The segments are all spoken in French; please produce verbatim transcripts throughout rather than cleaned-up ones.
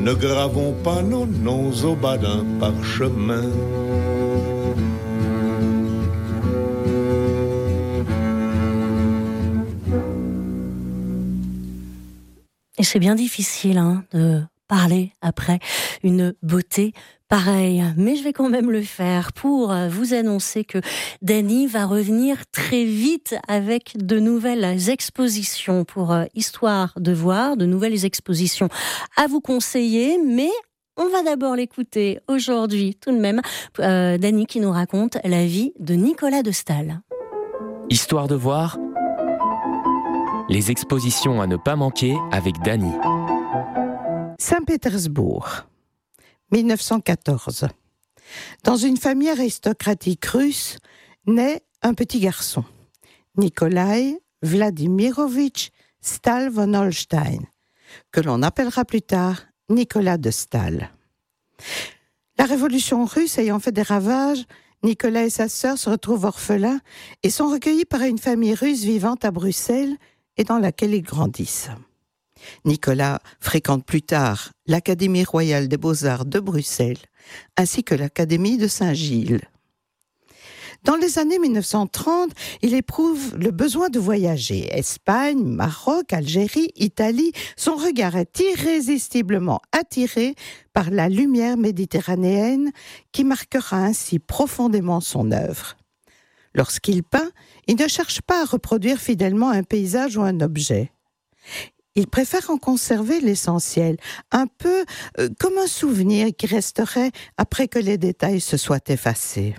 ne gravons pas nos noms au bas d'un parchemin. Et c'est bien difficile hein, de parler après une beauté pareille. Mais je vais quand même le faire pour vous annoncer que Dany va revenir très vite avec de nouvelles expositions pour Histoire de voir, de nouvelles expositions à vous conseiller. Mais on va d'abord l'écouter aujourd'hui tout de même. Euh, Dany qui nous raconte la vie de Nicolas de Staël. Histoire de voir, les expositions à ne pas manquer avec Dany. Saint-Pétersbourg, dix-neuf cent quatorze. Dans une famille aristocratique russe, naît un petit garçon, Nikolai Vladimirovitch Staël von Holstein, que l'on appellera plus tard Nicolas de Staël. La révolution russe ayant fait des ravages, Nicolas et sa sœur se retrouvent orphelins et sont recueillis par une famille russe vivant à Bruxelles et dans laquelle ils grandissent. Nicolas fréquente plus tard l'Académie royale des beaux-arts de Bruxelles, ainsi que l'Académie de Saint-Gilles. Dans les années dix-neuf cent trente, il éprouve le besoin de voyager. Espagne, Maroc, Algérie, Italie, son regard est irrésistiblement attiré par la lumière méditerranéenne qui marquera ainsi profondément son œuvre. Lorsqu'il peint, il ne cherche pas à reproduire fidèlement un paysage ou un objet. Il préfère en conserver l'essentiel, un peu euh, comme un souvenir qui resterait après que les détails se soient effacés.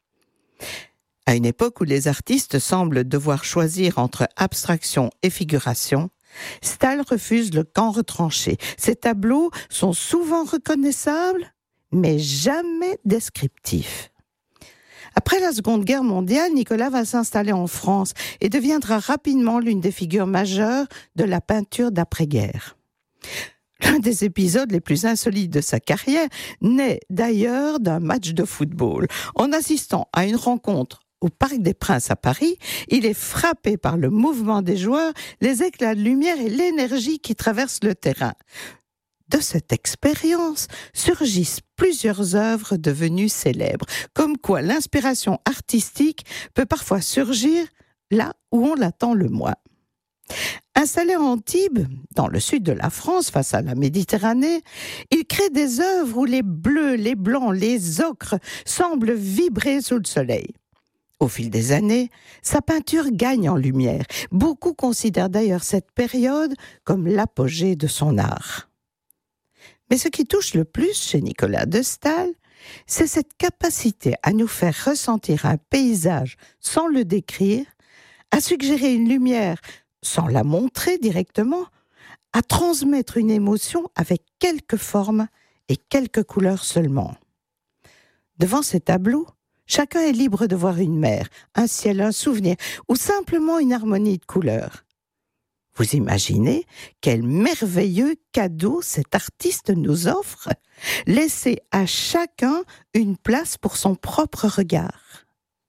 À une époque où les artistes semblent devoir choisir entre abstraction et figuration, Staël refuse le camp retranché. Ses tableaux sont souvent reconnaissables, mais jamais descriptifs. Après la Seconde Guerre mondiale, Nicolas va s'installer en France et deviendra rapidement l'une des figures majeures de la peinture d'après-guerre. L'un des épisodes les plus insolites de sa carrière naît d'ailleurs d'un match de football. En assistant à une rencontre au Parc des Princes à Paris, il est frappé par le mouvement des joueurs, les éclats de lumière et l'énergie qui traversent le terrain. De cette expérience surgissent plusieurs œuvres devenues célèbres, comme quoi l'inspiration artistique peut parfois surgir là où on l'attend le moins. Installé à Antibes, dans le sud de la France, face à la Méditerranée, il crée des œuvres où les bleus, les blancs, les ocres semblent vibrer sous le soleil. Au fil des années, sa peinture gagne en lumière. Beaucoup considèrent d'ailleurs cette période comme l'apogée de son art. Mais ce qui touche le plus chez Nicolas de Staël, c'est cette capacité à nous faire ressentir un paysage sans le décrire, à suggérer une lumière sans la montrer directement, à transmettre une émotion avec quelques formes et quelques couleurs seulement. Devant ces tableaux, chacun est libre de voir une mer, un ciel, un souvenir, ou simplement une harmonie de couleurs. Vous imaginez quel merveilleux cadeau cet artiste nous offre, laisser à chacun une place pour son propre regard.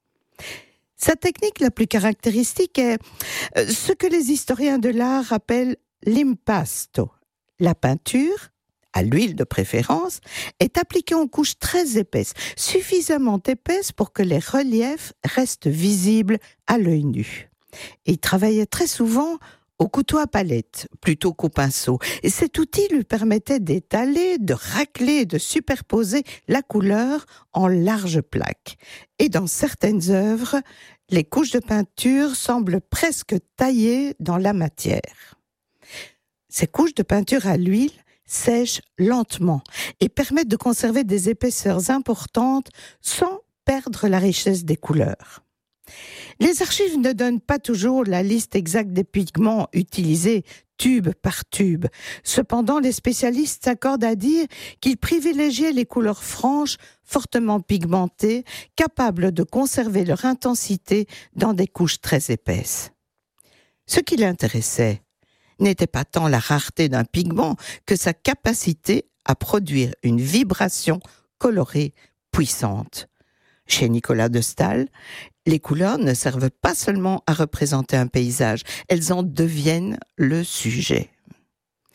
Sa technique la plus caractéristique est ce que les historiens de l'art appellent l'impasto. La peinture, à l'huile de préférence, est appliquée en couches très épaisses, suffisamment épaisses pour que les reliefs restent visibles à l'œil nu. Et il travaillait très souvent au couteau à palette plutôt qu'au pinceau. Et cet outil lui permettait d'étaler, de racler, de superposer la couleur en larges plaques. Et dans certaines œuvres, les couches de peinture semblent presque taillées dans la matière. Ces couches de peinture à l'huile sèchent lentement et permettent de conserver des épaisseurs importantes sans perdre la richesse des couleurs. Les archives ne donnent pas toujours la liste exacte des pigments utilisés tube par tube. Cependant, les spécialistes s'accordent à dire qu'ils privilégiaient les couleurs franches, fortement pigmentées, capables de conserver leur intensité dans des couches très épaisses. Ce qui l'intéressait n'était pas tant la rareté d'un pigment que sa capacité à produire une vibration colorée puissante. Chez Nicolas de Staël, les couleurs ne servent pas seulement à représenter un paysage, elles en deviennent le sujet.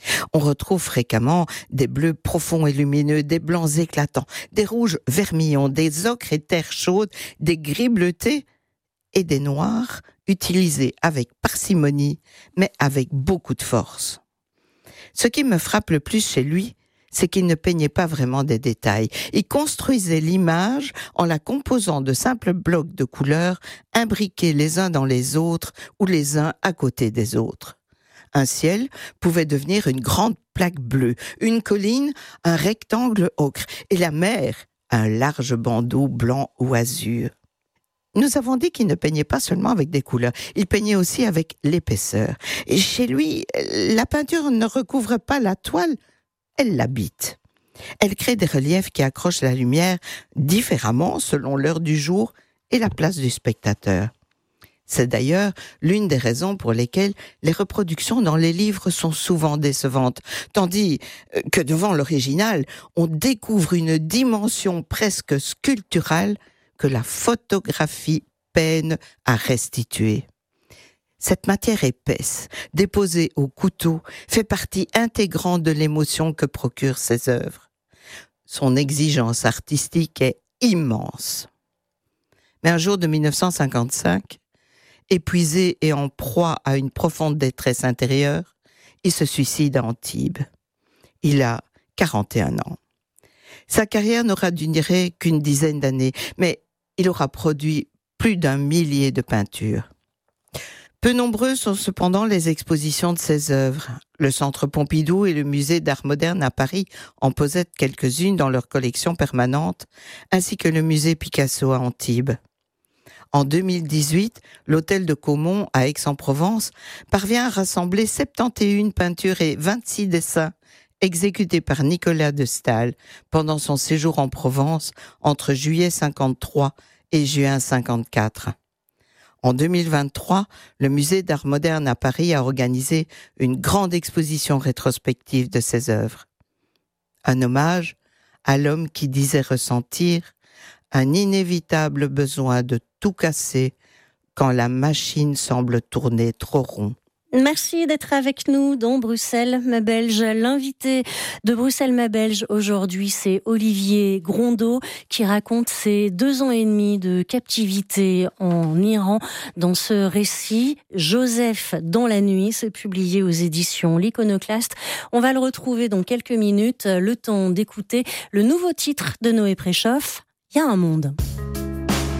On retrouve fréquemment des bleus profonds et lumineux, des blancs éclatants, des rouges vermillons, des ocres et terres chaudes, des gris bleutés et des noirs utilisés avec parcimonie, mais avec beaucoup de force. Ce qui me frappe le plus chez lui, c'est qu'il ne peignait pas vraiment des détails. Il construisait l'image en la composant de simples blocs de couleurs imbriqués les uns dans les autres ou les uns à côté des autres. Un ciel pouvait devenir une grande plaque bleue, une colline, un rectangle ocre, et la mer, un large bandeau blanc ou azur. Nous avons dit qu'il ne peignait pas seulement avec des couleurs, il peignait aussi avec l'épaisseur. Et chez lui, la peinture ne recouvre pas la toile, elle l'habite. Elle crée des reliefs qui accrochent la lumière différemment selon l'heure du jour et la place du spectateur. C'est d'ailleurs l'une des raisons pour lesquelles les reproductions dans les livres sont souvent décevantes, tandis que devant l'original, on découvre une dimension presque sculpturale que la photographie peine à restituer. Cette matière épaisse, déposée au couteau, fait partie intégrante de l'émotion que procurent ses œuvres. Son exigence artistique est immense. Mais un jour de mille neuf cent cinquante-cinq, épuisé et en proie à une profonde détresse intérieure, il se suicide à Antibes. Il a quarante et un ans. Sa carrière n'aura duré qu'une dizaine d'années, mais il aura produit plus d'un millier de peintures. Peu nombreuses sont cependant les expositions de ses œuvres. Le Centre Pompidou et le Musée d'Art moderne à Paris en possèdent quelques-unes dans leur collection permanente, ainsi que le Musée Picasso à Antibes. En deux mille dix-huit, l'hôtel de Caumont à Aix-en-Provence parvient à rassembler soixante et une peintures et vingt-six dessins exécutés par Nicolas de Staël pendant son séjour en Provence entre juillet cinquante-trois et juin cinquante-quatre. En deux mille vingt-trois, le Musée d'Art moderne à Paris a organisé une grande exposition rétrospective de ses œuvres. Un hommage à l'homme qui disait ressentir un inévitable besoin de tout casser quand la machine semble tourner trop rond. Merci d'être avec nous dans Bruxelles, ma Belge. L'invité de Bruxelles, ma Belge, aujourd'hui, c'est Olivier Grondeau qui raconte ses deux ans et demi de captivité en Iran. Dans ce récit, Joseph dans la nuit, c'est publié aux éditions L'Iconoclaste. On va le retrouver dans quelques minutes, le temps d'écouter le nouveau titre de Noé Préchoff, Il y a un monde.